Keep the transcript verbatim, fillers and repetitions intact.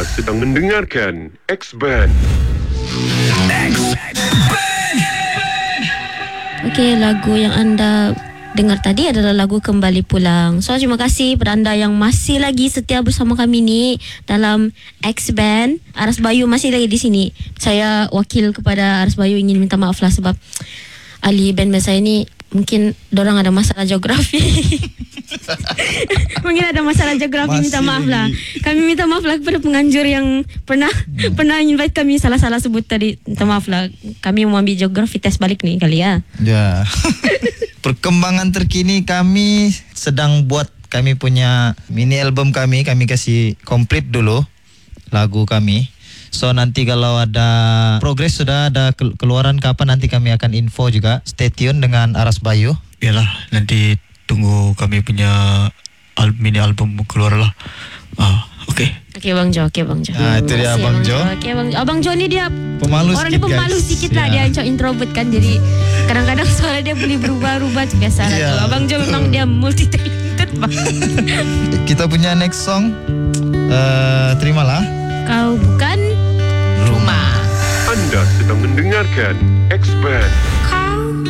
Anda sedang mendengarkan X-Band. Okey, lagu yang anda dengar tadi adalah lagu Kembali Pulang. So, terima kasih kepada anda yang masih lagi setia bersama kami ni dalam X-Band. Aras Bayu masih lagi di sini. Saya wakil kepada Aras Bayu ingin minta maaf lah sebab ahli band-band saya ni mungkin dorang ada masalah geografi. Mungkin ada masalah geografi, Masih minta maaf lah. lagi. Kami minta maaf lah kepada penganjur yang pernah hmm. pernah invite kami salah-salah sebut tadi. Minta maaf lah. Kami mau ambil geografi test balik nih kali ya. Ya. Perkembangan terkini kami sedang buat kami punya mini album kami. Kami kasih komplit dulu lagu kami. So nanti kalau ada progres sudah ada keluaran kapan nanti kami akan info juga. Stay tune dengan Aras Bayu. Yalah, nanti tunggu kami punya al- mini album keluar lah. Ah, okey. Okey Bang Jo, okey Bang Jo. Ah, itu dia Terima Abang kasih, Jo. Okey Abang Jo. Abang Jo ni dia Pemalu orang sikit, dia pemalu guys. sedikit lah. Ya. Dia macam introvert kan. Jadi kadang-kadang suara dia boleh berubah-ubah tu biasa lah Ya. tu. Abang Jo memang dia multi talented bang. Kita punya next song uh, terimalah. Kau bukan rumah. Anda sedang mendengarkan X-Band.